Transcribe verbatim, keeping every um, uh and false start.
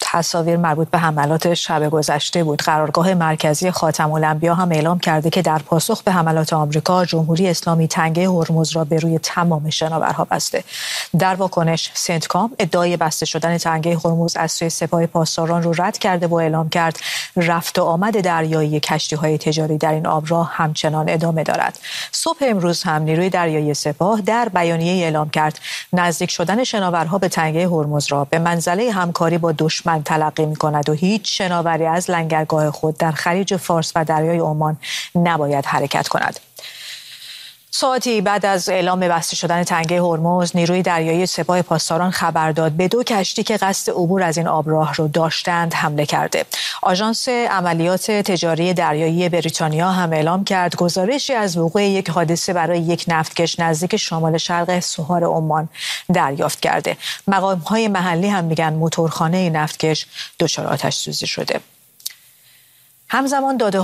تصاویر مربوط به حملات شب گذشته بود. قرارگاه مرکزی خاتم الانبیا هم اعلام کرده که در پاسخ به حملات آمریکا، جمهوری اسلامی تنگه هرمز را به روی تمام شناورها بسته. در واکنش، سنتکام ادعای بسته شدن تنگه هرمز از سوی سپاه پاسداران رو رد کرده و اعلام کرد رفت و آمد دریایی کشتی‌های تجاری در این آبراه همچنان ادامه دارد. صبح امروز هم نیروی دریایی سپاه در بیانیه اعلام کرد نزدیک شدن شناورها به تنگه هرمز را به منزله همکاری با دشمن تلقی می‌کند و هیچ شناوری از لنگرگاه خود در خلیج فارس و دریای عمان نباید حرکت کند. ساعتی بعد از اعلام بسته شدن تنگه هرمز، نیروی دریایی سپاه پاسداران خبر داد به دو کشتی که قصد عبور از این آبراه را داشتند حمله کرده. آژانس عملیات تجاری دریایی بریتانیا هم اعلام کرد گزارشی از وقوع یک حادثه برای یک نفتکش نزدیک شمال شرق سوار عمان دریافت کرده. مقام‌های محلی هم میگن موتورخانه نفتکش دچار آتش سوزی شده. همزمان داده